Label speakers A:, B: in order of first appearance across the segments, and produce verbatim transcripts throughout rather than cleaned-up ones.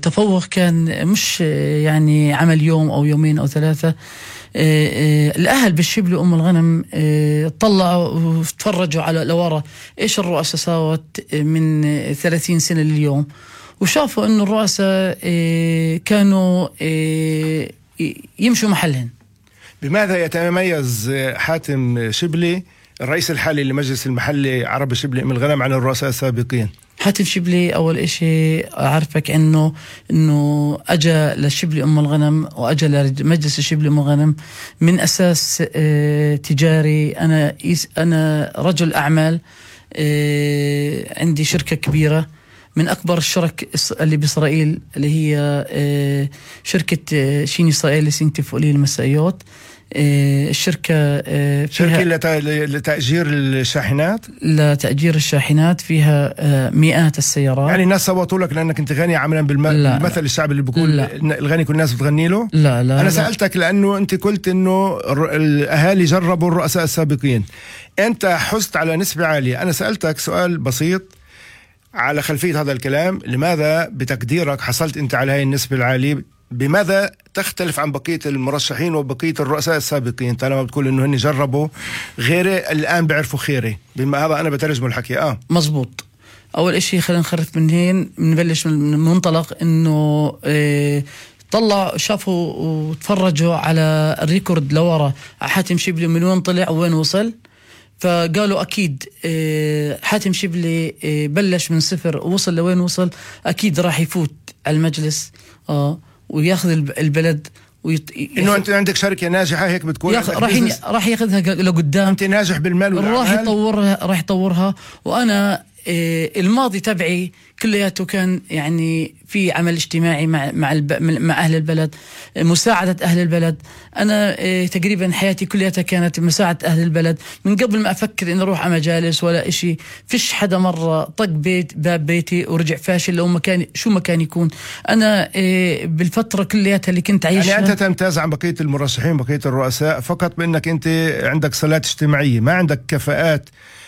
A: التفوق كان مش يعني عمل يوم أو يومين أو ثلاثة. الأهل بالشبل وأم الغنم طلعوا وتفرجوا على لورا إيش الرؤساء ساوت من ثلاثين سنة لليوم، وشافوا إنه الرؤساء كانوا يمشوا محلهم.
B: بماذا يتميز حاتم شبلي الرئيس الحالي لمجلس المحلي عرب شبلي أم الغنم عن الرؤساء السابقين؟
A: حاتم شبلي أول إشي أعرفك إنه إنه أجا للشبلي أم الغنم وأجا لمجلس الشبلي أم الغنم من أساس اه تجاري. أنا أنا رجل أعمال، اه عندي شركة كبيرة من أكبر الشرك اللي بإسرائيل اللي هي اه شركة اه شين إسرائيل سينتف ولي المسائيات. الشركة
B: شركة لتأجير الشاحنات
A: لتأجير الشاحنات فيها مئات السيارات.
B: يعني الناس صوتوا لك لأنك أنت غني عملا بالمثل الشعبي اللي بيقول الغني كل الناس بتغني له؟
A: لا لا
B: أنا
A: لا.
B: سألتك لأنه أنت قلت إنه الأهالي جربوا الرؤساء السابقين، أنت حزت على نسبة عالية. أنا سألتك سؤال بسيط على خلفية هذا الكلام، لماذا بتقديرك حصلت أنت على هاي النسبة العالية؟ بماذا تختلف عن بقية المرشحين وبقية الرؤساء السابقين طالما بتقول إنه هني جربوا غيري الآن بيعرفوا خيري؟ بما هذا أنا بترجم الحكي. آه
A: مزبوط. أول إشي خلينا نخرف من هين، نبلش من منطلق إنه إيه طلع شافوا وتفرجوا على الريكورد لورا حاتم شبلي من وين طلع وين وصل، فقالوا أكيد إيه حاتم شبلي إيه بلش من صفر ووصل لوين وصل، أكيد راح يفوت على المجلس آه وياخذ البلد ويط...
B: انه انت عندك شركه ناجحه هيك بتكون
A: ياخ... راح ين... راح ياخذها لقدام.
B: انت ناجح بالمال والأعمال،
A: راح يطورها راح يطورها. وانا إيه الماضي تبعي كلياته كان يعني في عمل اجتماعي مع مع الب... مع اهل البلد، مساعده اهل البلد. انا إيه تقريبا حياتي كلياتها كانت مساعده اهل البلد من قبل ما افكر اني اروح على مجالس ولا إشي. فيش حدا مره طق بيت باب بيتي ورجع فاشل لو مكان شو ما كان يكون. انا إيه بالفتره كلياتها اللي كنت عايشها.
B: يعني انت تمتاز عن بقيه المرشحين بقيه الرؤساء فقط بانك انت عندك صلات اجتماعيه، ما عندك كفاءات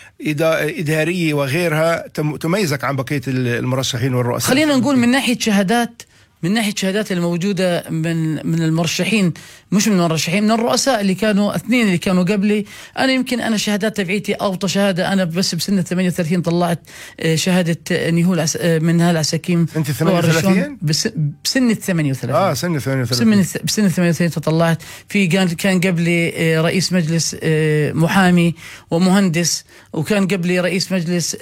B: إدارية وغيرها تميزك عن بقية المرشحين والرؤساء.
A: خلينا نقول من ناحية شهادات، من ناحية شهادات الموجودة من من المرشحين، مش من المرشحين، من الرؤساء اللي كانوا اثنين اللي كانوا قبلي. أنا يمكن أنا شهادات تبعيتي أوطى شهادة، أنا بس بسنة ثمانية وثلاثين طلعت شهادة نيهول من هالعساكيم.
B: أنت ثمانية وثلاثين؟
A: بس بسنة ثمانية وثلاثين.
B: آه سنة ثمانية وثلاثين.
A: بسنة ثمانية وثلاثين فطلعت. في كان كان قبلي رئيس مجلس محامي ومهندس، وكان قبلي رئيس مجلس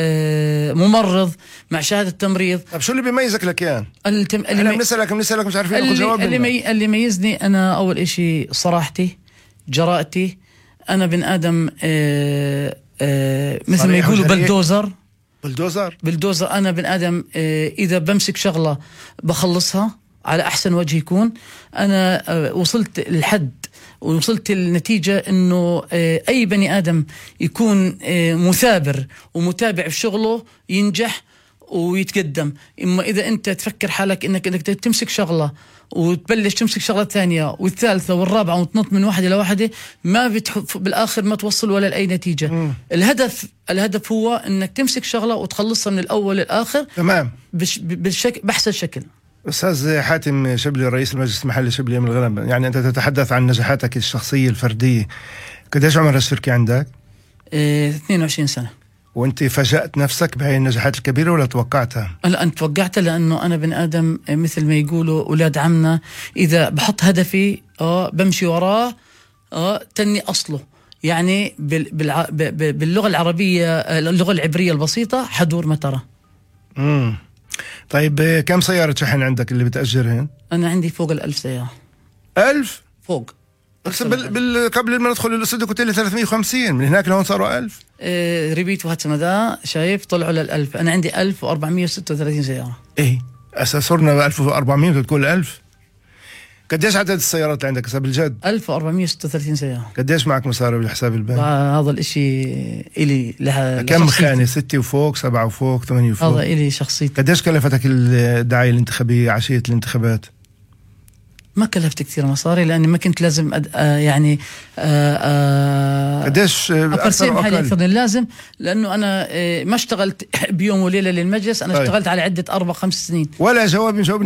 A: ممرض مع شهادة تمريض.
B: طب شو اللي بيميزك لكيان؟
A: التم...
B: أنا بنسألك بنسألك مش عارفين ناخذ جواب.
A: اللي, مي... اللي ميزني أنا أول إشي صراحتي، جرأتي. أنا بن آدم آه آه مثل ما يقولوا بلدوزر
B: بلدوزر
A: بلدوزر أنا بن آدم آه إذا بمسك شغلة بخلصها على أحسن وجه يكون. أنا آه وصلت للحد ووصلت النتيجة إنه آه أي بني آدم يكون آه مثابر ومتابع في شغله ينجح ويتقدم. إما إذا أنت تفكر حالك إنك إنك تمسك شغلة وتبلش تمسك شغلة ثانية والثالثة والرابعة وتنط من واحدة لواحدة، ما بتح... بالآخر ما توصل ولا لأي نتيجة. م. الهدف الهدف هو إنك تمسك شغلة وتخلصها من الأول للآخر.
B: تمام.
A: بش... بالشكل بأحسن شكل.
B: أستاذ حاتم شبلي رئيس المجلس المحلي شبلي أم الغنم، يعني أنت تتحدث عن نجاحاتك الشخصية الفردية. قديش عمر الشركة عندك؟
A: اه... اثنين وعشرين سنة.
B: وانت فاجأت نفسك بهاي النجاحات الكبيرة ولا توقعتها؟
A: لا أنت توقعتها، لأنه أنا بن آدم مثل ما يقولوا أولاد عمنا، إذا بحط هدفي آه بمشي وراه آه تني أصله. يعني بالع... باللغة العربية اللغة العبرية البسيطة حدور مترة.
B: امم طيب كم سيارة شحن عندك اللي بتأجرهن؟
A: أنا عندي فوق الألف سيارة.
B: ألف؟
A: فوق.
B: بس بال... بال... قبل ما ندخل الاستوديو كنت لي ثلاثمية وخمسين، من هناك لهون صاروا ألف.
A: إيه ريبيت وهات مدى شايف طلعوا للألف. أنا عندي ألف وأربعمية وستة وثلاثين سيارة.
B: إيه أساس صرنا بألف وأربعمية بتقول ألف. قديش عدد السيارات اللي عندك حساب الجد؟
A: ألف وأربعمية وستة وثلاثين سيارة.
B: قديش معك مصاري بالحساب البنك؟
A: هذا الإشي إلي لها
B: كم خانة؟ ستة وفوق، سبعة وفوق، ثمانية وفوق.
A: هذا إلي شخصيتي.
B: قديش كلفتك الدعاية الانتخابية عشية الانتخابات؟
A: ما كلفت كثير مصاري لأني ما كنت لازم أد... آه يعني آه آه
B: قديش
A: أفرسم حالي أكثر من اللازم، لأنه أنا آه ما اشتغلت بيوم وليلة للمجلس. أنا
B: طيب.
A: اشتغلت على عدة أربع خمس سنين.
B: ولا جواب من جواب